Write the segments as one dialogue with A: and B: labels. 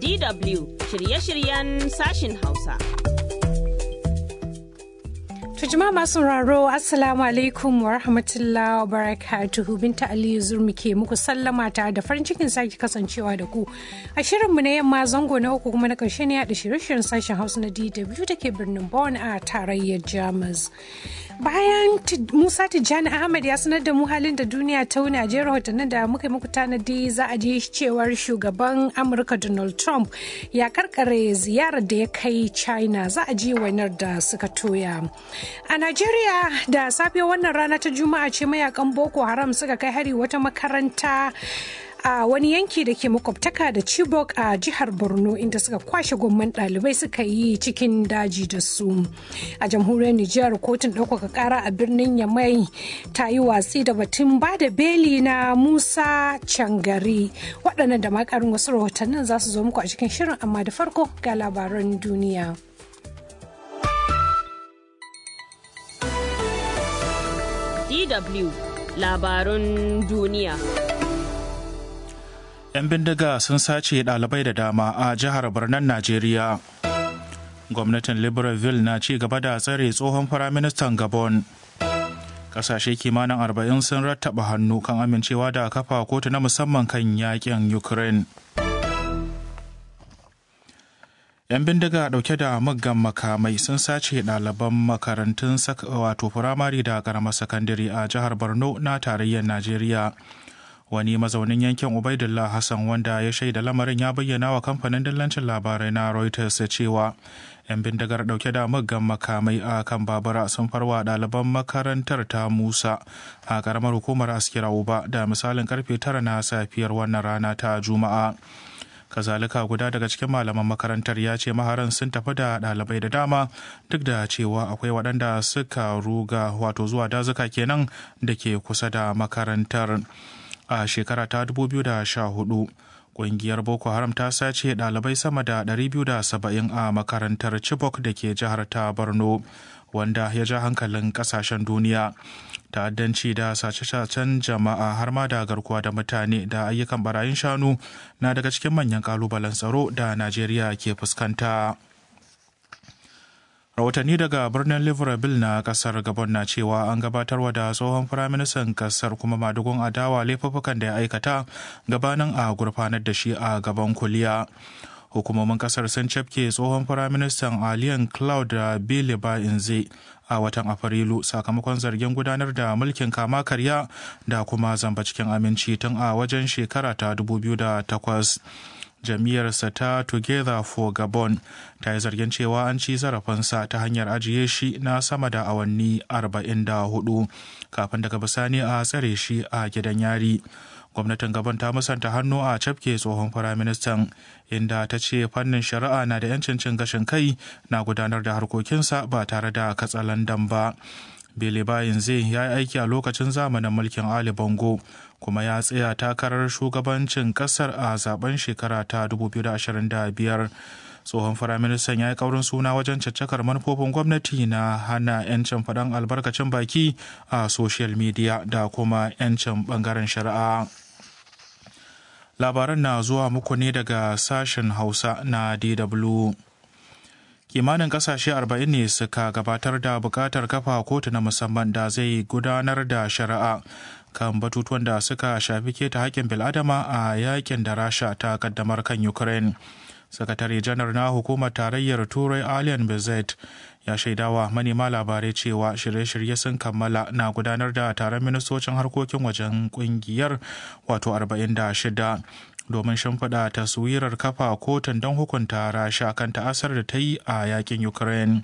A: DW shirye-shiryen sashin Hausa.
B: Jama'a masu sauraro Assalamu alaikum wa rahmatullahi wa barakatuhu. Binta Aliyu Zurmi ke muku sallama tare da farin cikin sake kasancewa da ku a shirinmu na yamma zango na uku kuma na karshe ne da shirye-shiryen sashen Hausa na DW da ke birnin Bonn a tarayyar Jamus. Bayan Musa Tijjani Ahmad ya sanar da mu halin da duniya ta wuni a jerin rahotannin da muka yi muku tanadi, za a ji cewar shugaban Amurka Donald Trump ya karkare ziyarar da ya kai China. Za a ji wainar da suka toya. A Najeriya da safe wannan rana ta Juma'a ce mayakan Boko Haram suka kai hari wata makaranta a wani yanki da ke makwabtaka da Chibok a jihar Borno, inda suka kwashe gomman ɗalibai suka yi cikin daji da su. A jamhuriyar Nijar, kotun ɗaukaka ƙara a birnin Yamai ta yi watsi da batun ba da beli na Musa Cangari. Waɗannan da makarin wasu rahotannin za su zo muku a cikin shirin, amma da farko ga labaran duniya.
A: DW labarun duniya.
C: 'Yan bindiga sun sace ɗalibai da dama a jihar Birnin Najeriya. Gwamnatin Libreville na ci gaba da tsare tsohon firaministan Gabon. Ƙasashe kimanin 40 sun rattaba hannu kan amincewa da kafa kotu na musamman kan yakin Ukraine. 'Yan bindiga dauke da muggan makamai sun sace ɗaliban makarantun wato firamare da ƙaramar sakandare a jihar Borno na tarayyar Najeriya. Wani mazaunin yankin Ubaidullah Hassan wanda ya shaida lamarin ya bayyana wa kamfanin dillancin labarai na Reuters cewa 'yan bindigar dauke da muggan makamai a kan babura sun farwa ɗaliban makarantar ta Musa a ƙaramar hukumar Askira Uba da misalin karfe 9 na safiyar wannan rana ta Juma'a. Kazalika guda daga cikin malaman makarantar ya ce maharan sun tafi da ɗalibai da dama, duk da cewa akwai waɗanda suka ruga wato zuwa dazuka kenan da ke kusa da makarantar. A shekara ta 2014 ƙungiyar Boko Haram ta sace ɗalibai sama da 270 a makarantar Chibok da ke jihar ta Borno, wanda ya ja hankalin ƙasashen duniya. Ta'addanci da sace-sacen jama'a har ma da garkuwa da mutane da ayyukan barayin shanu na daga cikin manyan kalubalen tsaro da Najeriya ke fuskanta. Rahotanni daga birnin Libreville na kasar Gabon na cewa an gabatarwa da tsohon firaministan kasar kuma madugun adawa laifuffukan da ya aikata gabanin a gurfanar da shi a gaban kuliya. Hukumomin kasar sun cafke tsohon firaministan Alain Claude Biliba Inze a watan Afrilu sakamakon zargin gudanar da mulkin kama karya da kuma zamba cikin aminci tun a wajen shekara ta 2008. Jam'iyyarsa ta Together for Gabon ta yi zargin cewa an ci zarafinsa ta hanyar ajiye shi na sama da awanni 44 kafin daga bisani a tsare shi a gidan yari. Gwamnatin Gabon ta musanta hannu a cafke tsohon firaministan, inda ta ce fannin shari'a na da 'yancin cin gashin kai na gudanar da harkokinsa ba tare da katsalandan ba. Biliba Inze ya yi aiki a lokacin zamanin mulkin Ali Bongo kuma ya tsaya takarar shugabancin kasar a zaben shekara ta 2025. Tsohon firaministan ya yi kaurin suna wajen caccakar manufofin gwamnati na hana 'yancin faɗan albarkacin baki a social media da kuma 'yancin ɓangaren shari'a. Labaran na zuwa muku ne daga sashen Hausa na DW. Kimanin kasashe 40 ne suka gabatar da bukatar kafa kotu na musamman da zai gudanar da shari'a kan batutuwan da suka shafi keta haƙƙin bil'adama a yakin da Rasha ta kaddamar kan Ukraine. Sakatare janar na hukumar tarayyar Turai Alain Bezet ya shaidawa manema labarai cewa shirye-shirye sun kammala na gudanar da taron ministocin harkokin wajen kungiyar wato 46 domin shimfiɗa taswirar kafa kotun don hukunta Rasha kan ta'asar da ta yi a yakin Ukraine.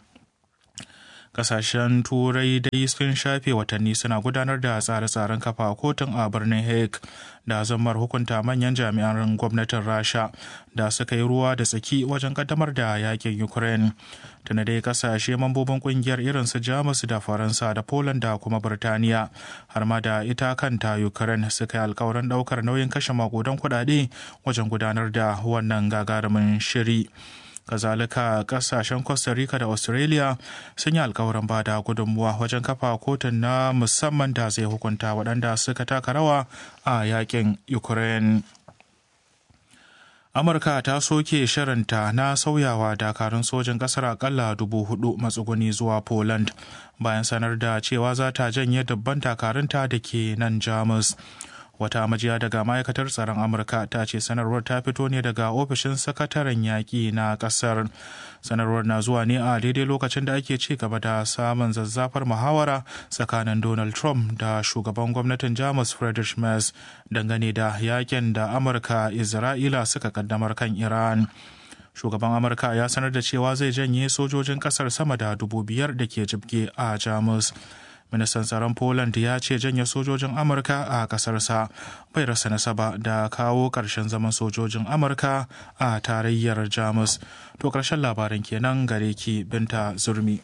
C: Kasashen Turai dai sun shafe watanni suna gudanar da tsare-tsaren kafa kotun a birnin Hague da zammar hukunta manyan jami'an gwamnatin Rasha da suka yi ruwa da tsaki wajen kaddamar da yakin Ukraine. Tuna dai kasashe mambobin kungiyar irin su Jamus da Faransa da Poland da kuma Birtaniya har ma da ita kanta Ukraine suka yi alkawarin daukar nauyin kashe makudan kuɗaɗe wajen gudanar da wannan gagarumin shiri. Kazalika kasashen Costa Rica da Australia sun yi alkawarin bada gudunmuwa wajen kafa kotun na musamman da zai hukunta waɗanda suka taka rawa a yakin Ukraine. Amurka ta soke shirinta na sauyawa dakarun sojin ƙasar akalla 4,000 matsuguni zuwa Poland bayan sanar da cewa za ta janye dubban dakarunta da ke nan Jamus. Wata majiya daga ma'aikatar tsaron Amurka ta ce sanarwar ta fito ne daga ofishin sakataren yaƙi na ƙasar. Sanarwar na zuwa ne a daidai lokacin da ake ci gaba da samun zazzafar muhawara tsakanin Donald Trump da shugaban gwamnatin Jamus Friedrich Merz dangane da yakin da Amurka Isra'ila suka kaddamar kan Iran. Shugaban Amurka ya sanar da cewa zai janye sojojin ƙasar sama da 5,000 da ke jibge a Jamus. Ministan tsaron Poland ya ce janye sojojin Amurka a ƙasarsa bai rasa nasaba da kawo ƙarshen zaman sojojin Amurka a tarayyar Jamus. To ƙarshen labarin kenan gare ki Binta Zurmi.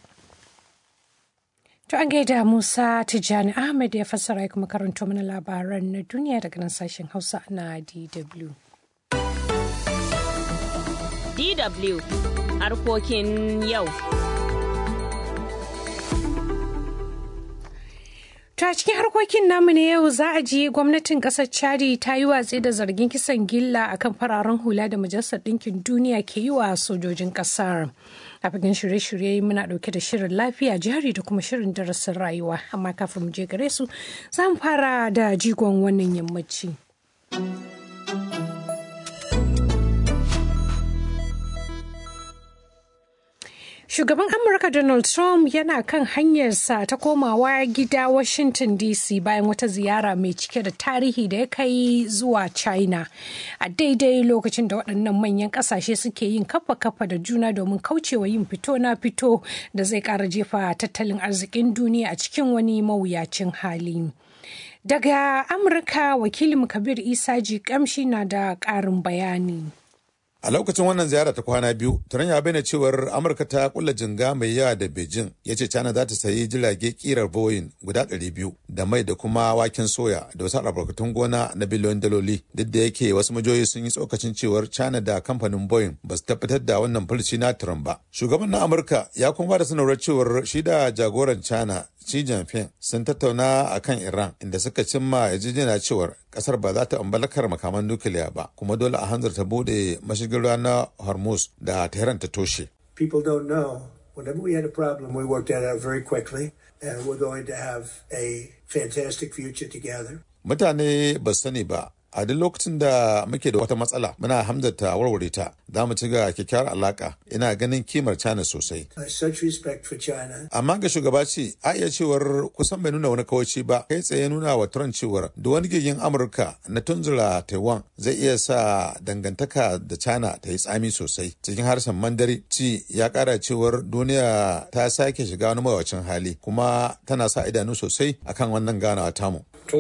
B: To an gaida Musa Tijjani Ahmed ya fassara kuma karanto mana labaran na duniya daga nan sashen Hausa na DW.
A: DW harkokin yau.
B: To a cikin harkokin namu ne yau za a ji gwamnatin kasar Chadi ta yi watsi da zargin kisan gilla akan fararen hula da Majalisar Ɗinkin Duniya ke yi wa sojojin kasar. A fagen shirye-shirye muna ɗauke da shirin lafiya jari da kuma shirin darasin rayuwa, amma kafin mu je gare su za mu fara da jigon wannan yammaci. Shugaban Amurka Donald Trump yana kan hanyarsa ta komawa gida Washington DC bayan wata ziyara mai cike da tarihi da ya kai zuwa China. A daidai lokacin da waɗannan manyan ƙasashe suke yin kafa-kafa da juna domin kaucewa yin fito na fito da zai ƙara jefa tattalin arzikin duniya a cikin wani mawuyacin hali. Daga Amurka, wakilin Kabir Isaji Kamshi na da ƙarin bayani.
D: A lokacin wannan ziyara ta kwana biyu, Trump ya bayyana cewar Amurka ta kulla jinga mai yawa da Beijing. Ya ce China za ta sayi jirage kirar Boeing guda 200 da mai da kuma waken soya da wasu albarkatun gona na biliyon daloli. Duk da yake wasu majoyi sun yi tsokacin cewar China da kamfanin Boeing ba su tabbatar da wannan furuci na Trump ba. Shugaban na Amurka ya kuma ba da sanarwar cewar shi da jagoran China Xi Jinping sun tattauna a kan Iran inda suka cimma yarjejeniya cewar kasar ba za ta ambalakar makaman nukiliya ba kuma dole a hanzarta bude mashigin ruwa na Hormuz da Tehran ta toshe.
E: People don't know. Whenever we had a problem, we worked that out very quickly and we're going to have a fantastic future together.
D: Mutane ba sani ba. A duk lokacin da muke da wata matsala muna hamzarta warware ta za mu ci ga kyakkyawar alaka ina ganin kimar China sosai. Amma ga shugaba ce a iya cewar kusan bai nuna wani kawaci ba kai tsaye nuna wa Trump cewar duk wani gigin Amurka na tunzura Taiwan zai iya sa dangantaka da China ta yi tsami sosai. Cikin harshen Mandarin ci ya kara cewar duniya ta sake shiga wani mawacin hali kuma tana sa idanu sosai akan wannan ganawa tamu.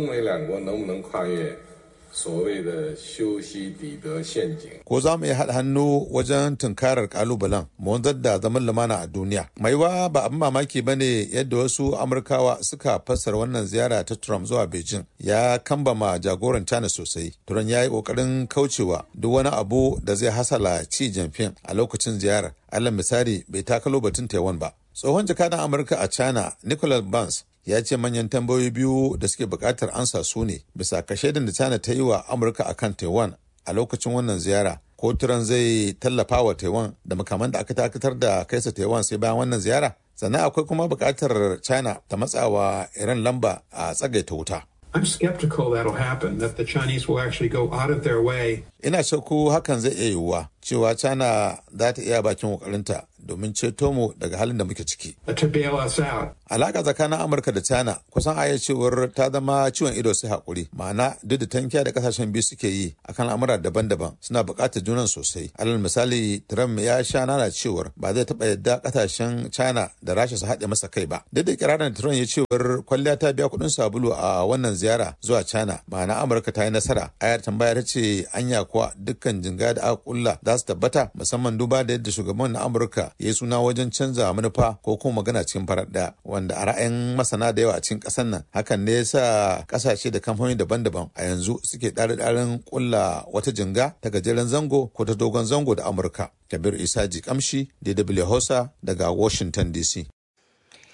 D: Ko za mu iya haɗa hannu wajen tunkarar ƙalubalen mu wanzar da zaman lumana a duniya. Maiwa ba abin mamaki ba ne yadda wasu Amurkawa suka fassara wannan ziyara ta Trump zuwa Beijing ya kambama jagoran China sosai. Trump ya yi ƙoƙarin kaucewa duk wani abu da zai hasala Xi Jinping a lokacin ziyarar. Alal misali bai takalo batun Taiwan ba. Tsohon jakadan Amurka a China, Nicholas Burns, ya ce manyan tambayoyi biyu da suke bukatar ansa su ne bisa kashedin da China ta yi wa Amurka akan Taiwan a lokacin wannan ziyara. Ko Trump zai tallafa wa Taiwan da makaman da aka dakatar da kaisa Taiwan sai bayan wannan ziyara. Sannan akwai kuma bukatar China ta matsawa Iran lamba a tsagaita wuta.
F: I'm skeptical that'll happen, that the Chinese will actually go out of their way.
D: Ina shakku hakan zai iya yiwuwa cewa China za ta iya bakin kokarinta domin ceto mu daga halin da muke ciki.
F: To bail us out.
D: Alaka tsakanin Amurka da China kusan a cewar ta zama ciwon ido sai hakuri. Ma'ana duk da tankiya da kasashen biyu suke yi akan al'amura daban-daban suna buƙatar junan sosai. Alal misali Trump ya sha nana cewar ba zai taɓa yadda kasashen China da Rasha su haɗe masa kai ba. Duk da kirarin Trump ya cewar kwalliya ta biya kuɗin sabulu a wannan ziyara zuwa China. Ma'ana Amurka ta yi nasara. Ayar tambaya ta ce anya kuwa dukkan jinga da aka kulla za su tabbata musamman duba da yadda shugaban na Amurka ya yi suna wajen canza manufa ko kuma magana cikin farar ɗaya wanda a ra'ayin masana da yawa a cikin ƙasar nan hakan ne yasa ƙasashe da kamfanoni daban-daban a yanzu suke ɗare-ɗaren kulla wata jinga ta gajeren zango ko ta dogon zango da Amurka. Kabir Isaji Kamshi, DW Hausa daga Washington DC.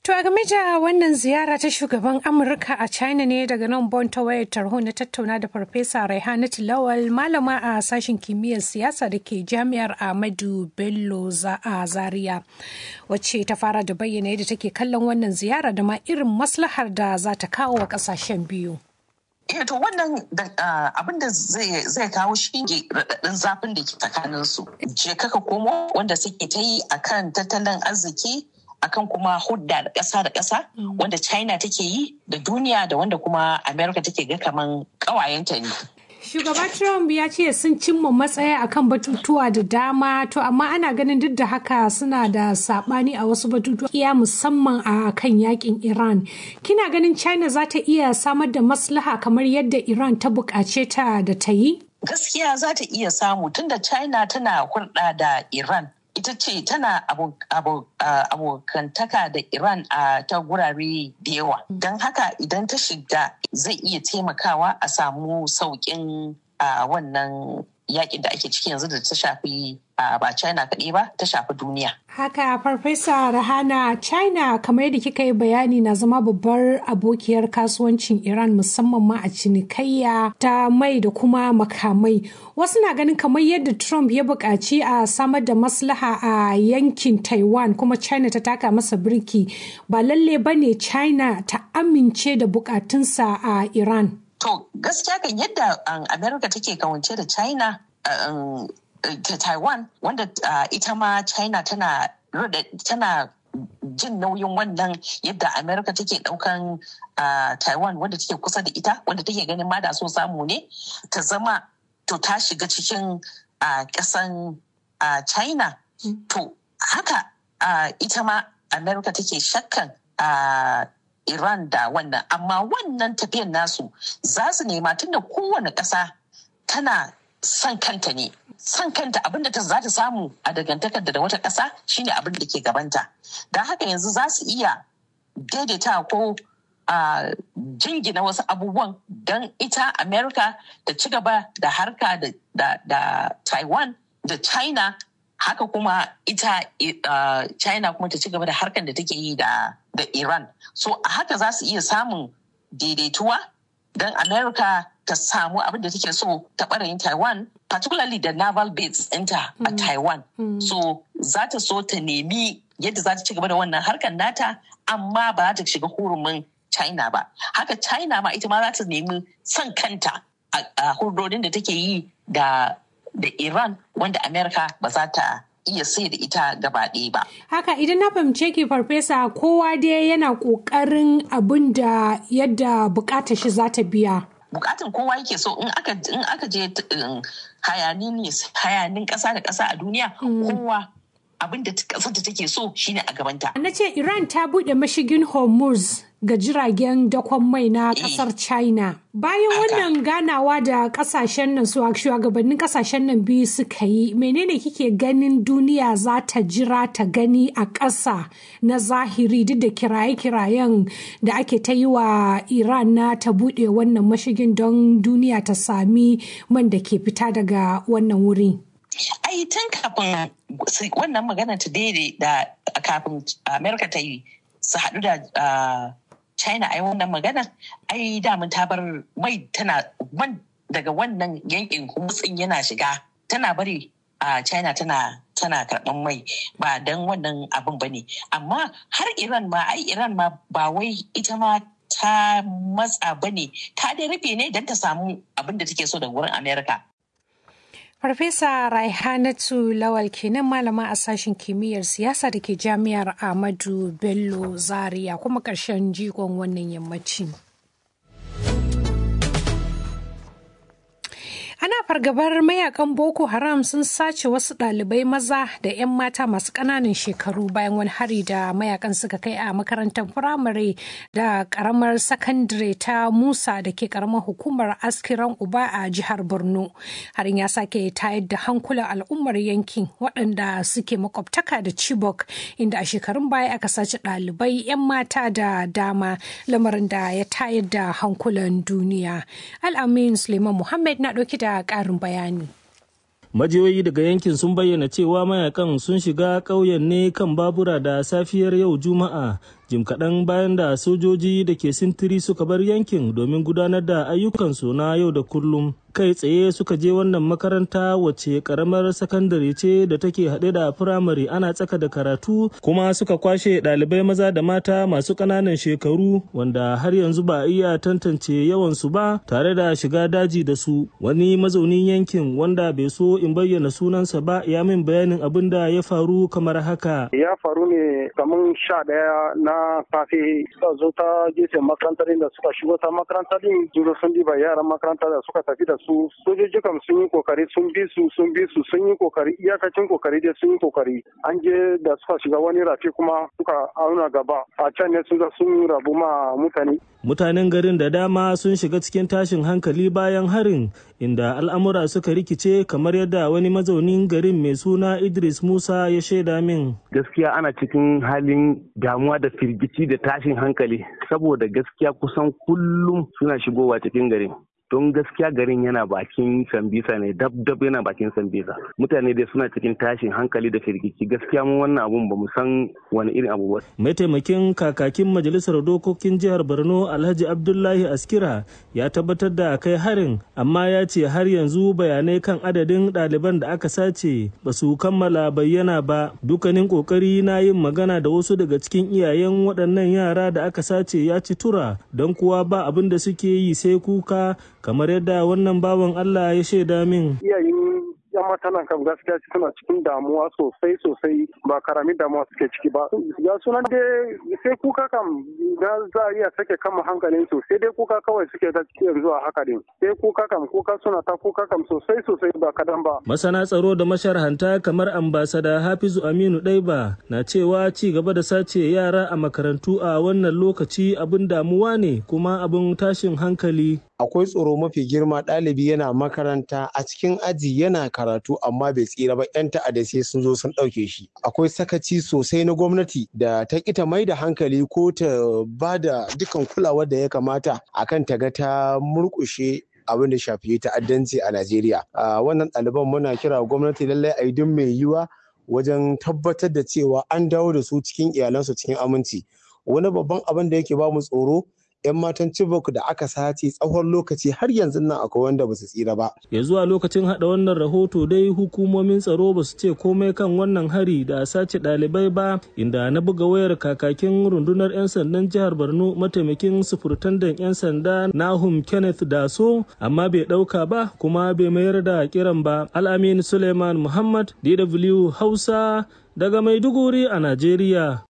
B: To a game da wannan ziyara ta shugaban Amurka a China ne daga nan Bon ta wayar tarho na tattauna da Farfesa Raihanatu Lawal malama a sashen kimiyyar siyasa da ke Jami'ar Ahmadu Bello a Zaria wacce ta fara da bayyana yadda take kallon wannan ziyara da ma irin maslahar da za ta kawo wa kasashen biyu.
G: To wannan abin da zai kawo shi ne raɗaɗin zafin da ke tsakaninsu. Je kaka komo wanda suke ta yi akan tattalin arziki akan kuma hudda da ƙasa wanda China take yi da duniya da wanda kuma America take ga kaman ƙawayenta ne.
B: Shugaba Trump ya ce sun cimma matsaya akan batutuwa da dama to amma ana ganin duk da haka suna da sabani a wasu batutuwa iya musamman a kan yakin Iran. Kina ganin China za ta iya samar da maslaha kamar yadda Iran ta buƙace ta da ta yi?
G: Gaskiya za ta iya samu tunda China tana hulɗa da Iran. Ita ce tana abokantaka da Iran ta gurare da yawa. Don haka idan ta shiga zai iya taimakawa a samu sauƙin wannan yakin da ake ciki yanzu da ta shafi ba China kaɗai ba ta shafi duniya.
B: Haka Farfesa Rahana, China kamar yadda kika yi bayani na zama babbar abokiyar kasuwancin Iran musamman ma a cinikayya ta mai da kuma makamai. Wasu na ganin kamar yadda Trump ya buƙaci a samar da maslaha a yankin Taiwan kuma China ta taka masa birki ba lalle bane China ta amince da buƙatunsa a Iran.
G: To gaskiya kan yadda America take kawance da China ta Taiwan wanda ita ma China tana jin nauyin wannan yadda America take daukan Taiwan wanda take kusa da ita wanda take ganin ma da so samu ne ta zama to ta shiga cikin kasan China to haka ita ma America take shakkan Iran da wannan amma wannan tafiyan nasu za su nema tunda kowane ƙasa tana son kanta ne son kanta abinda za ta samu a dangantakar da wata ƙasa shine abin da ke gabanta don haka yanzu za su iya daidaita ko jingina wasu abubuwan don ita America da ci gaba da harka da Taiwan da China haka kuma ita China kuma ta ci gaba da harkar da take yi da Iran. So a haka za su iya samun daidaituwa don America ta samu abin da take so ta ɓarayin Taiwan, particularly da naval base ɗinta a Taiwan. So za ta so ta nemi yadda za ta ci gaba da wannan harkar nata amma ba za ta shiga hurumin China ba. Haka China ma ita ma za ta nemi son kanta a hurdodin da take yi da Iran wanda Amerika ba za ta iya sai da ita gaba ɗaya ba.
B: Haka idan na fahimce ki Farfesa kowa dai yana ƙoƙarin abin da yadda buƙatar shi za ta biya.
G: Buƙatan kowa yake so in aka je hayanin ƙasa da ƙasa a duniya kowa abin da ƙasar da take so shine a gabanta.
B: Na ce Iran ta buɗe mashigin Hormuz ga jiragen dakon mai na ƙasar China. Bayan wannan ganawa da ƙasashen nan shugabannin ƙasashen nan biyu suka yi, menene kike ganin duniya za ta jira ta gani a ƙasa na zahiri duk da kiraye-kirayen da ake ta yi wa Iran na ta buɗe wannan mashigin don duniya ta sami man da ke fita daga wannan wuri?
G: Ai tun kafin wannan magana ta daidai da kafin Amerika ta yi su haɗu da China ai wannan magana ai damun ta bar mai tana daga wannan yankin kumutsin yana shiga tana bari China tana karɓar mai ba don wannan abin ba ne amma har Iran ma ba wai ita ma ta matsa ba ne ta dai rufe ne don ta samu abin da take so daga wurin Amerika.
B: Farfesa Raihanatu Lawal kenan malama a sashen kimiyyar siyasa da ke Jami'ar Ahmadu Bello Zaria kuma ƙarshen jigon wannan yammaci. Ana fargabar mayakan Boko Haram sun sace wasu ɗalibai maza da 'yan mata masu ƙananan shekaru bayan wani hari da mayakan suka kai a makarantar firamare da ƙaramar sakandare ta Musa da ke ƙaramar hukumar Askiran Uba a jihar Borno. Harin ya sake tayar da hankulan al'ummar yankin waɗanda suke makwabtaka da Chibok inda a shekarun baya aka sace ɗalibai 'yan mata da dama lamarin da ya tayar da hankulan duniya. Al-Amin Suleiman Muhammad na ɗauki da ƙarin bayani.
H: Majiyoyi daga yankin sun bayyana cewa mayakan sun shiga ƙauyen ne kan babura da safiyar yau Juma'a jim kaɗan bayan da sojoji da ke sintiri suka bar yankin domin gudanar da ayyukansu na yau da kullum. Kai tsaye suka je wannan makaranta wacce karamar sakandare ce da take haɗe da firamare ana tsaka da karatu, kuma suka kwashe ɗalibai maza da mata masu ƙananan shekaru wanda har yanzu ba a iya tantance yawansu ba tare da shiga daji da su. Wani mazaunin yankin wanda bai so in bayyana sunansa ba ya min bayanin abin da ya faru kamar haka.
I: Ya faru ne kamar 11 na safe suka zo ta gefen makarantar da suka shigo ta makarantar din sun diba yaran makaranta da suka tafi da su. Sojoji kam sun yi kokari sun bi su sun yi kokari iyakacin kokari dai sun yi kokari. An je da suka shiga wani rafi kuma suka auna gaba a can ne sun rabu ma mutane.
H: Mutanen garin da dama sun shiga cikin tashin hankali bayan harin, inda al'amura suka rikice kamar yadda wani mazaunin garin mai suna Idris Musa ya shaida min.
J: Gaskiya ana cikin halin damuwa da firgici da tashin hankali saboda gaskiya kusan kullum suna shigowa cikin garin. Don gaskiya garin yana bakin Sambisa ne, dab yana bakin Sambisa. Mutane dai suna cikin tashin hankali da firgici. Gaskiya mun wannan abun ba mu san wani irin abu ba.
H: Mataimakin kakakin majalisar dokokin jihar Borno Alhaji Abdullahi Askira ya tabbatar da kai harin, amma ya ce har yanzu bayanai kan adadin ɗaliban da aka sace ba su kammala bayyana ba. Dukkanin kokari na yin magana da wasu daga cikin iyayen waɗannan yara da aka sace ya ci tura, don kuwa ba abin da suke yi sai kuka, kamar yadda wannan bawan Allah ya shaida min.
I: Iyayen yan matanan kam gaskiya suna cikin damuwa sosai ba karamin damuwa suke ciki ba. Ya sunan dai sai kuka kam za a iya sake kama hankalin su, sai dai kuka kawai suke ta cikin yanzu a haka din. Sai kuka suna ta kuka kam sosai ba kadan ba.
H: Masana tsaro da masharhanta kamar ambasada Hafizu Aminu Daiba na cewa ci gaba da sace yara a makarantu a wannan lokaci abin damuwa ne kuma abin tashin hankali.
K: Akwai tsoro mafi girma, ɗalibi yana makaranta a cikin aji yana karatu amma bai tsira ba, 'yan ta'adda sai sun zo sun ɗauke shi. Akwai sakaci sosai na gwamnati da ta ƙi ta mai da hankali ko ta ba da dukkan kulawar da ya kamata akan ta ga ta murƙushe abin da shafi ta'addanci a Najeriya. Wannan ɗaliban muna kira gwamnati lallai a yi duk mai yiwuwa wajen tabbatar da cewa an dawo da su cikin iyalansu cikin aminci. Wani babban abin da yake ba mu tsoro, 'yan matan Chibok da aka sace tsawon lokaci har yanzu nan akwai wanda ba su tsira ba.
H: Ya zuwa lokacin hada wannan rahoto dai hukumomin tsaro ba su ce komai kan wannan hari da sace ɗalibai ba, inda na buga wayar kakakin rundunar 'yan sandan jihar Borno mataimakin sufurtandan 'yan sanda Nahum Kenneth Daso, amma bai ɗauka ba kuma bai mayar da kiran ba. Al-Amin Suleiman Muhammad, DW Hausa daga Maiduguri a Najeriya.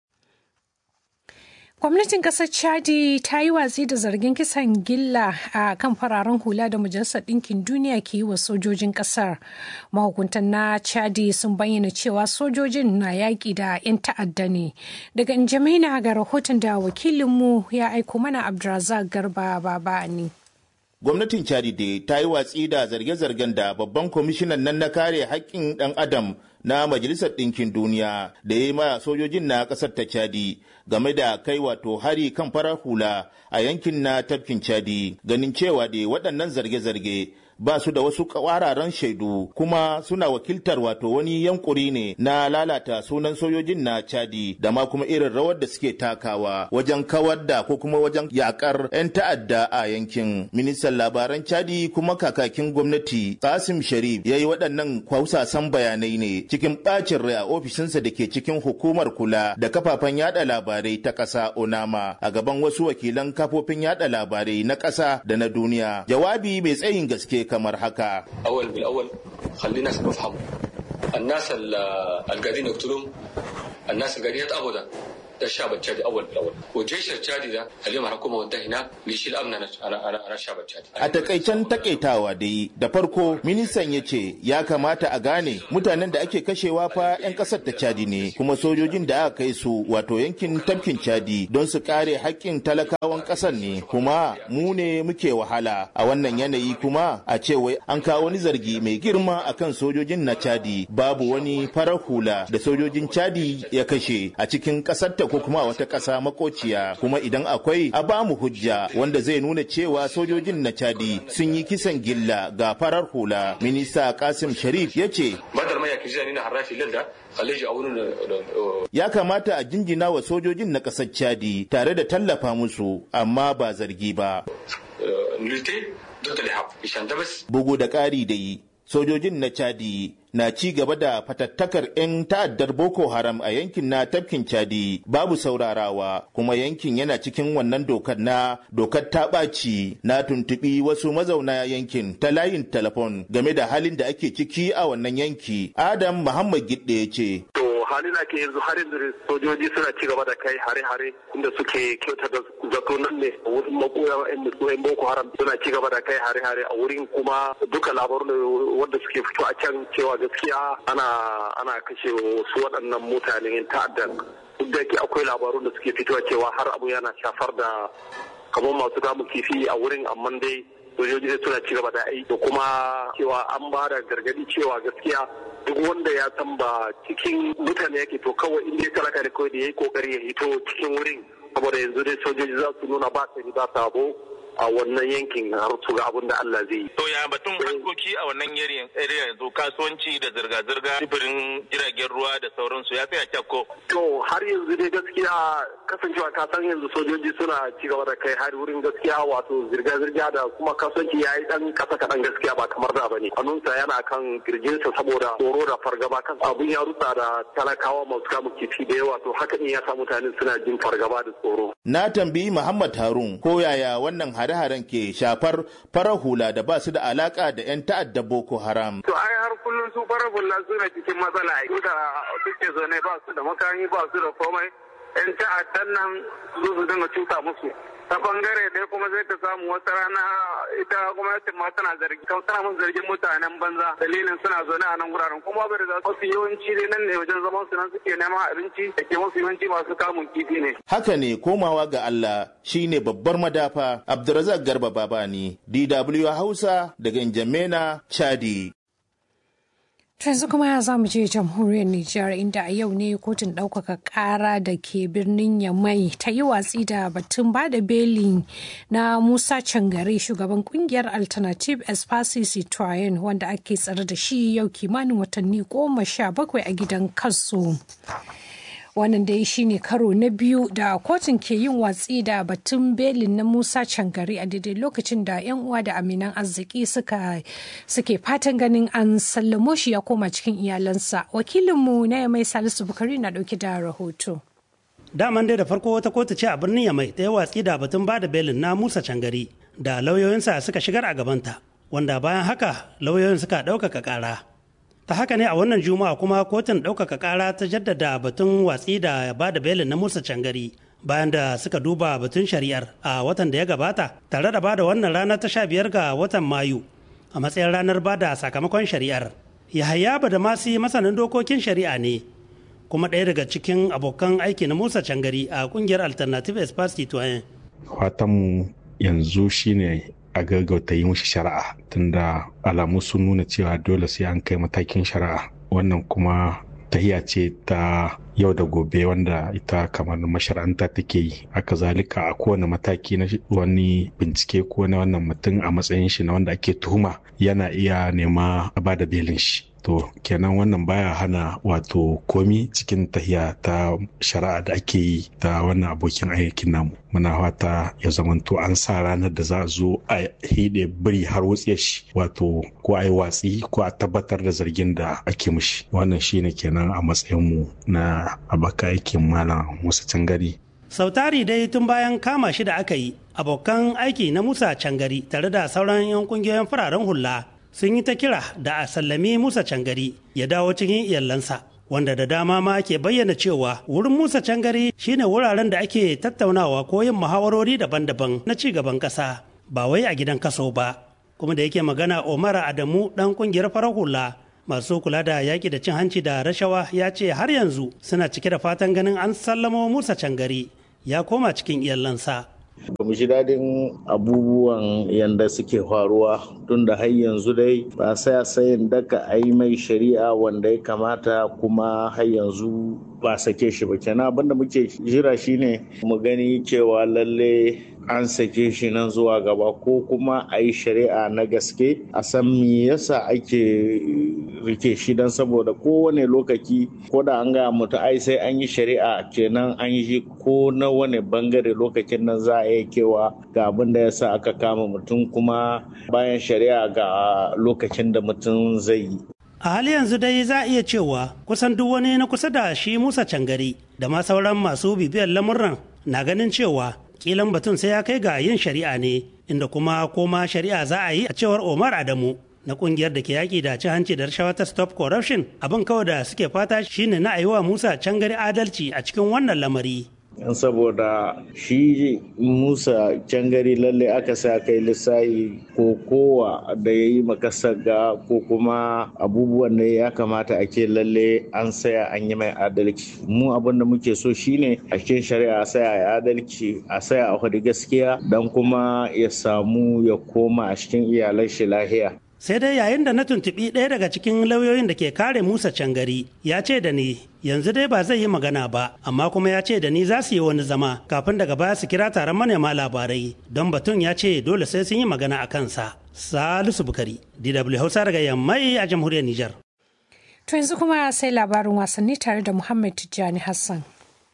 B: Gwamnatin ƙasar Chadi ta yi watsi da zargin kisan gilla a kan fararen hula da Majalisar Ɗinkin Duniya ke yi wa sojojin ƙasar. Mahukuntan na Chadi sun bayyana cewa sojojin na yaƙi da 'yan ta'adda ne. Daga N'Djamena ga rahoton da wakilinmu ya aiko mana Abdulrazak Garba Babani.
L: Gwamnatin Chadi ta yi watsi da zarge-zargen da babban kwamishinan nan na kare haƙƙin ɗan adam na Majalisar Ɗinkin Duniya da ya yi ma sojojin na ƙasar ta Chadi game da kai wato hari kan farar hula a yankin na tafkin Chadi, ganin cewa da waɗannan zarge-zarge ba su da wasu kwararan shaidu kuma suna wakiltar wato wani yankuri ne na lalata sunan sojojin na Chadi da ma kuma irin rawar da suke takawa wajen kawar da ko kuma wajen yakar 'yan ta'adda a yankin. Ministan labaran Chadi kuma kakakin gwamnati Qasim Sharif ya yi waɗannan kwausasan bayanai ne cikin ɓacin rai a ofishinsa da ke cikin hukumar kula da kafafen yada labarai ta ƙasa Onama a gaban wasu wakilan kafofin yada labarai na ƙasa da na duniya. Jawabi mai tsayin gaske kamar haka.
M: أول بالأول خلينا نفهم الناس القاعدين يقتلون الناس القاعدين أبدا ده الشعب التشادي أول بالأول والجيش التشادي ده اليوم الحكومة وداه هناك ليشيل أمن أنا الشعب التشادي.
L: A takaicen takaitawa dai da farko ministan ya ce ya kamata a gane mutanen da ake kashewa fa 'yan kasar ta Chadi ne kuma sojojin da aka kai su wato yankin tafkin Chadi don su kare haƙƙin talakawan ƙasar ne kuma mu ne muke wahala a wannan yanayi kuma a ce wai an kawo wani zargi mai girma akan sojojin na Chadi babu wani farar hula da sojojin Chadi ya kashe a cikin ƙasar ta ko kuma wata ƙasa makociya kuma idan akwai a ba mu hujja wanda zai nuna cewa sojojin na Chadi sun yi kisan gilla ga farar hula. Minista Qasim Sharif ya ce
M: بدل ما kirjani na harafi lalla khaleji a wurin
L: ya kamata a jinjina wa sojojin na ƙasar Chadi tare da tallafa musu amma ba zargi ba. Bugu da ƙari da yi, sojojin na Chadi na ci gaba da fatattakar 'yan ta'addar Boko Haram a yankin na tafkin Chadi babu saurarawa, kuma yankin yana cikin wannan dokar ta ɓaci. Na tuntuɓi wasu mazauna yankin ta layin telefon game da halin da ake ciki a wannan yanki. Adam Muhammad Gidde ya ce.
I: halin ake yanzu har yanzu sojoji suna ci gaba da kai hare-hare inda suke kyauta da zato nan ne wurin makoya yan Boko Haram suna ci gaba da kai hare-hare a wurin, kuma duka labarun wanda suke fito a can cewa gaskiya ana kashe wasu waɗannan mutanen ta'addan. Duk da yake akwai labarun da suke fitowa cewa har abu yana shafar da kamar masu kamun kifi a wurin, amma dai sojoji suna ci gaba da aiki da kuma cewa an ba da gargadi cewa gaskiya duk wanda ya san ba cikin mutane yake to kawai inda ya talaka da kawai da ya yi kokari ya hito cikin wurin, saboda yanzu dai sojoji za su nuna ba sani ba sabo a wannan yankin har su ga abin da Allah zai yi.
L: To ya batun harkoki a wannan area yanzu kasuwanci da zirga-zirga sifirin jiragen ruwa da sauransu ya tsaya kyakko.
I: To har yanzu dai gaskiya kasancewa ka san yanzu sojoji suna ci gaba da kai har wurin gaskiya wato zirga-zirga da kuma kasuwanci ya yi dan kasa kaɗan gaskiya ba kamar da bane. Hannunsa yana kan kirjinsa saboda tsoro da fargaba kan abun ya rutsa da talakawa masu kamun kifi da yawa, to haka ne ya sa mutane suna jin fargaba da tsoro.
L: Na tambayi Muhammad Harun ko yaya wannan hare-haren ke shafar farar hula da ba su da alaka da 'yan ta'adda Boko Haram.
I: To ai har kullum su farar hula suna cikin matsala, da suke zaune ba su da makami ba su da komai, 'yan ta'addan nan su dinga cuta musu. Ta bangare ɗaya kuma zai ta samu wata rana ita gwamnatin ma tana mun zargin mutanen banza dalilin suna zaune a nan wuraren, kuma bai da mafi yawanci dai nan ne wajen zaman su nan suke neman abinci da ke mafi yawanci masu kamun kifi ne.
L: Haka ne, komawa ga Allah shine babbar madafa. Abdulrazak Garba Babani, DW Hausa daga N'Djamena, Chadi.
B: yanzu kuma za mu je jamhuriyar Nijar, inda a yau ne kotun ɗaukaka ƙara da ke birnin Yamai ta yi watsi da batun bada belin na Musa Cangare, shugaban kungiyar Alternative Espace Citoyen, wanda ake tsare da shi yau kimanin watanni 17 a gidan kaso. Wannan dai shine karo na biyu da kotun ke yin watsi da batun belin na Musa Cangare a daidai lokacin da 'yan uwa da aminan arziki suke fatan ganin an sallamo shi ya koma cikin iyalansa. Wakilinmu na Yamai Salisu Bukari na dauke da rahoto.
N: Daman dai da farko wata kotu ce a birnin Yamai ta yi watsi da batun bada belin na Musa Cangare da lauyoyinsa suka shigar a gabanta, wanda bayan haka lauyoyin suka ɗaukaka ƙara. Ta haka ne a wannan juma'a kuma kotun ɗaukaka ƙara ta jaddada batun watsi da ba da belin na Musa Cangare bayan da suka duba batun shari'ar a watan da ya gabata, tare da ba da wannan rana ta 15 ga watan Mayu a matsayin ranar ba da sakamakon shari'ar. Yahaya Badamasi masanin dokokin shari'a ne kuma ɗaya daga cikin abokan aiki na Musa Cangare a ƙungiyar Alternative Espace Citoyen.
O: Fatanmu yanzu shine a gaggauta yi mushi shari'a, tunda alamu sun nuna cewa dole sai an kai matakin shari'a. Wannan kuma tahiya ce ta yau da gobe wanda ita kamar mashara'anta take yi. Haka zalika a kowane mataki na wani bincike ko na wannan mutum a matsayin shi na wanda ake tuhuma yana iya nema a bada belin shi. To kenan wannan baya hana wato komi cikin tahiya ta shari'a da ake yi ta wannan abokin aikin namu. Muna fata ya zamanto an sa ranar da za a zo a hide biri har wutsiyar shi, wato ko a yi watsi ko a tabbatar da zargin da ake mushi. Wannan shine kenan a matsayinmu na abaka aikin Malam Musa Cangare.
N: Sautari dai tun bayan kama shi da aka yi, abokan aiki na Musa Cangare tare da sauran 'yan kungiyoyin fararen hula sun yi ta kira da a sallami Musa Cangare ya dawo cikin iyalansa, wanda da dama ma ke bayyana cewa wurin Musa Cangare shine wuraren da ake tattaunawa ko yin muhawarori daban-daban na ci gaban ƙasa, ba wai a gidan kaso ba. Kuma da yake magana, Omar Adamu ɗan ƙungiyar farar hula masu kula da yaƙi da cin hanci da rashawa ya ce har yanzu suna cike da fatan ganin an sallamo Musa Cangare ya koma cikin iyalansa.
P: Ba mu ji daɗin abubuwan yadda suke faruwa, tun da har yanzu dai ba sai sayin daka a yi mai shari'a wanda ya kamata, kuma har yanzu ba sake shi ba. Kenan abinda muke jira shine mu gani cewa lalle an sake shi nan zuwa gaba ko kuma a yi shari'a na gaske a san me yasa ake rike shi don saboda kowane lokaci ko da an gaya mutu ai sai an yi shari'a kenan an yi ko na wani bangare lokacin nan za a iya kewa ga abin da yasa aka kama mutum kuma bayan shari'a ga lokacin da mutum zai yi.
N: A hali yanzu dai za a iya cewa kusan duk wani na kusa da shi Musa Cangari da ma sauran masu bibiyar lamurran na ganin cewa kilan batun sai ya kai ga yin shari'a ne, inda kuma koma shari'a za a yi a cewar Omar Adamu na kungiyar da ke yaƙi da cin hanci da rashawa ta Stop Corruption. Abin kawai da suke fata shine na ayiwa Musa Cangari adalci a cikin wannan lamari.
P: Saboda shi Musa Cangari lalle aka sa kai lissahi ko kowa da ya yi makasar ga ko kuma abubuwan da ya kamata a ke lalle an saya an yi mai adalci. Mu abin da muke so shine a cikin shari'a a saya ya adalci, a saya a hudu gaskiya don kuma ya samu ya koma a cikin iyalan shi lahiya.
N: Sai dai yayin da na tuntuɓi ɗaya daga cikin lauyoyin da ke kare Musa Cangari ya ce da ni yanzu dai ba zai yi magana ba, amma kuma ya ce da ni za su yi wani zama kafin daga baya su kira taron manema labarai don batun ya ce dole sai sun yi magana a kansa. Salisu Bukari, DW Hausa daga Yammai a jamhuriyar Nijar.
B: To yanzu kuma sai labarin wasanni tare da Muhammad Tijjani Hassan.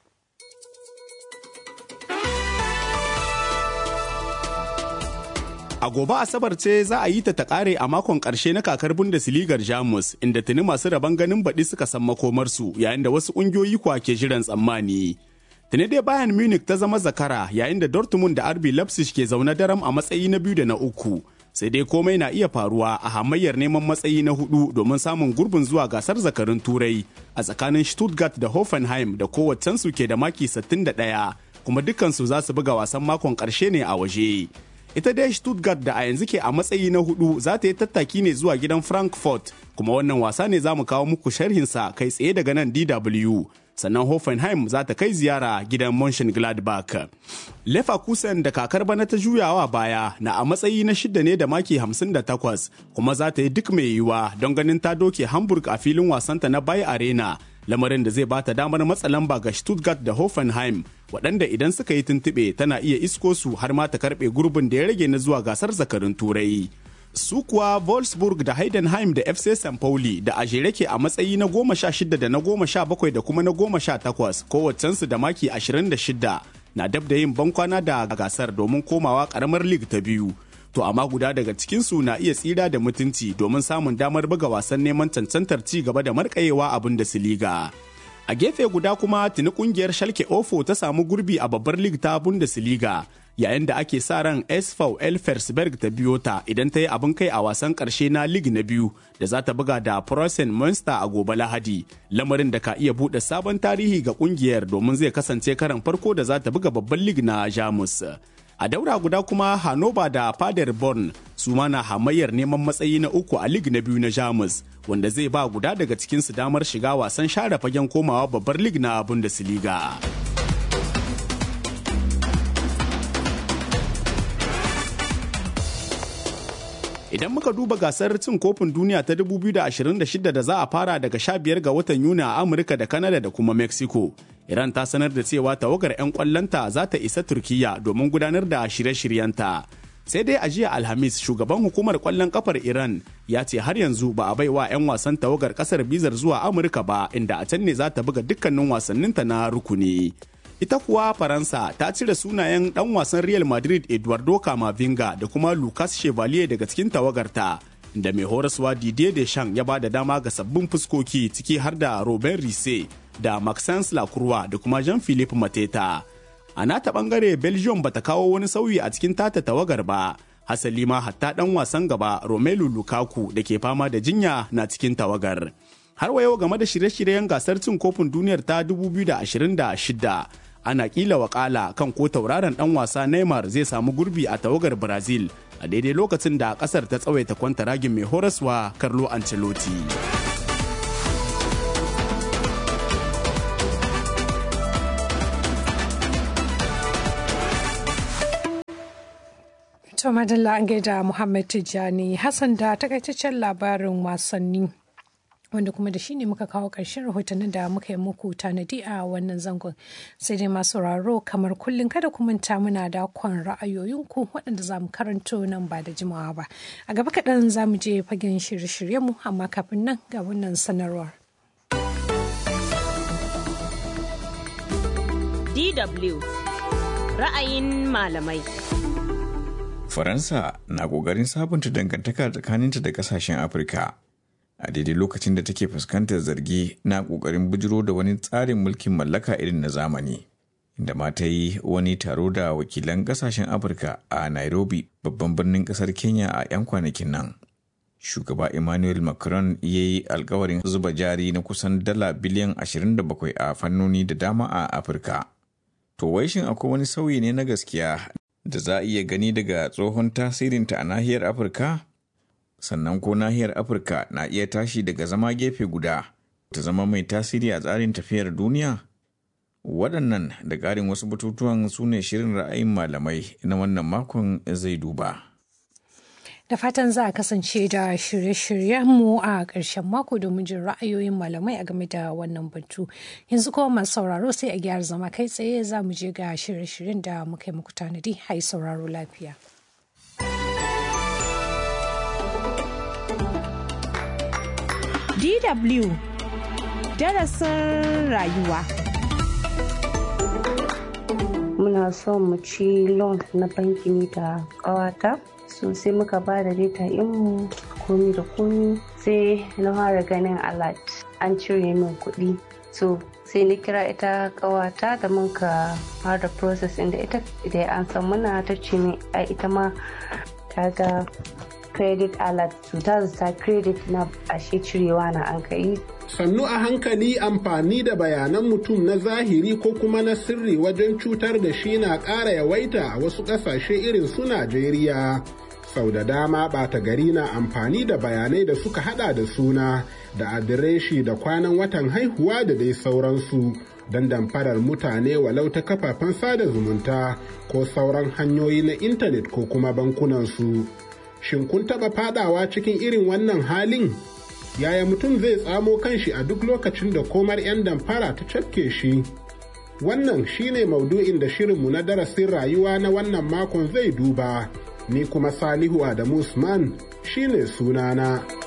Q: A gobe Asabar ce za a yi ta kare a makon ƙarshe na kakar Bundesligar Jamus, inda tuni masu rabon ganin baɗi suka san makomarsu yayin da wasu ƙungiyoyi kuwa ke jiran tsammani. Tuni dai Bayern Munich ta zama zakara yayin da Dortmund da RB Leipzig ke zaune daram a matsayi na 2 da na 3. Sai dai komai na iya faruwa a hamayyar neman matsayi na 4 domin samun gurbin zuwa gasar zakarun Turai a tsakanin Stuttgart da Hoffenheim da kowaccensu ke da maki 61, kuma dukkansu za su buga wasan makon ƙarshe ne a waje. Ita dai Stuttgart da a yanzu ke a matsayi na 4 za ta yi tattaki ne zuwa gidan Frankfurt, kuma wannan wasa ne za mu kawo muku sharhinsa kai tsaye daga nan DW. Sannan Hoffenheim za ta kai ziyara gidan Mönchengladbach. Leverkusen da kakar bana ta juyawa baya na a matsayi na 6 ne da maki 58, kuma za ta yi duk mai yiwuwa don ganin ta doke Hamburg a filin wasanta na Bayer Arena, lamarin da zai ba ta damar matsa lamba ga Stuttgart da Hoffenheim, waɗanda idan suka yi tuntuɓe tana iya isko su har ma ta karɓe gurbin da ya rage na zuwa gasar zakarun Turai. Su kuwa Wolfsburg da Heidenheim da FC St. Pauli da a jere ke a matsayi na 16 da na 17 da kuma na 18, kowaccensu da maki 26, na dab da yin bankwana da gasar domin komawa ƙaramar League ta biyu. To amma guda daga cikinsu na iya tsira da mutunci domin samun damar buga wasan neman cancantar ci gaba da markayewa a Bundesliga. A gefe guda kuma tuni kungiyar Schalke 04 ta samu gurbi a babbar League ta Bundesliga, yayin da ake sa ran SV Elversberg ta biyo ta idan ta yi abin kai a wasan karshe na League na biyu da za ta buga da Preußen Münster a gobe Lahadi, lamarin da ka iya buɗe sabon tarihi ga kungiyar domin zai kasance karan farko da za ta buga babban League na Jamus. A daura guda kuma Hannover da Paderborn su ma na hamayyar neman matsayi na 3 a League na biyu na Jamus, wanda zai ba guda daga cikinsu damar shiga wasan share fagen komawa babbar League na Bundesliga. Idan muka duba gasar cin kofin duniya ta 2026 da za a fara daga 15 ga watan Yuni a Amurka da Canada da kuma Mexico, Iran ta sanar da cewa tawagar 'yan kwallonta za ta isa Turkiyya domin gudanar da shirye-shiryenta. Sai dai a jiya Alhamis, shugaban hukumar kwallon kafar Iran ya ce har yanzu ba a baiwa 'yan wasan tawagar kasar bizar zuwa Amurka ba, inda a can ne za ta buga dukkanin wasanninta na rukuni. Ita kuwa Faransa ta cire sunayen ɗan wasan Real Madrid Eduardo Camavinga da kuma Lucas Chevalier daga cikin tawagarta, da mai horaswa Didier Deschamps ya ba da dama ga sabbin fuskoki ciki har da Robin Risse da Maxence Lacroix da kuma Jean-Philippe Mateta. A nata bangare Belgium bata kawo wani sauyi a cikin tata tawagar ba, hasali ma hatta ɗan wasan gaba Romelu Lukaku da ke fama da jinya na cikin tawagar. Har wa yau game da shirye-shiryen gasar cin kofin duniyar ta 2026, ana kila wakala kan ko tauraron dan wasa Neymar zai samu gurbi a tawagar Brazil a daidai lokacin da kasar ta tsawaita kwantaragin mai horaswa Carlo Ancelotti.
B: To madalla an gaida Muhammad Tijjani Hassan da takaitaccen labarin wasanni. wanda kuma da shi ne muka kawo ƙarshen rahotannin da muka yi muku tanadi a wannan zangon. Sai dai masu sauraro kamar kullum kada ku manta muna da kwan ra'ayoyinku waɗanda za mu karanto nan ba da jimawa ba. A gaba kaɗan za mu je fagen shirye-shiryenmu amma kafin nan ga wannan sanarwar.
A: DW ra'ayin malamai.
R: Faransa na ƙoƙarin sabunta dangantaka tsakaninta da ƙasashen Afirka. A daidai lokacin da take fuskantar zargi na ƙoƙarin bujiro da wani tsarin mulkin mallaka irin na zamani, inda ma ta yi wani taro da wakilan ƙasashen Afirka a Nairobi, babban birnin ƙasar Kenya a 'yan kwanakin nan. Shugaba Emmanuel Macron ya yi alkawarin zuba jari na kusan dala biliyan 27 a fannoni da dama a Afirka. To wai shin akwai wani sauyi ne na gaskiya da za a iya gani daga tsohon tasirinta a nahiyar Afirka? Sannan ko nahiyar Afirka na iya tashi daga zama gefe guda ta zama mai tasiri a tsarin tafiyar duniya? Waɗannan da ƙarin wasu batutuwan su ne shirin ra'ayin malamai na wannan makon zai duba.
B: Da fatan za a kasance da shirye-shiryenmu a ƙarshen mako domin jin ra'ayoyin malamai a game da wannan batu. Yanzu kuma masu sauraro sai a gyara zama kai tsaye za mu je ga shirye-shiryen da muka yi muku tanadi. Hai sauraro lafiya.
S: DW darasin rayuwa.
T: Muna son mu ci loan na banki ne da ƙawata, so sai muka ba da data mu komi da komi, sai na fara ganin alert an cire min kuɗi. So sai na kira ita ƙawata da muka fara process inda ita da an san muna ta ce min ai ita ma ta ga credit alert, so ta zata credit na ashe cirewa na an kai.
U: Sannu a hankali amfani da bayanan mutum na zahiri ko kuma na sirri wajen cutar da shi na ƙara yawaita a wasu ƙasashe irin su Najeriya. Sau da dama ɓata gari na amfani da bayanai da suka hada da suna, da adireshi da kwanan watan haihuwa da dai sauransu don damfarar mutane walau ta kafafen sada zumunta ko sauran hanyoyi na intanet ko kuma bankunansu. Shin kun taɓa fadawa cikin irin wannan halin? Yaya mutum zai tsamo kanshi a duk lokacin da komar 'yan damfara ta cafke shi? Wannan shine maudu'in da shirinmu na darasin rayuwa na wannan makon zai duba. Ni kuma Salihu Adamu Usman shine sunana.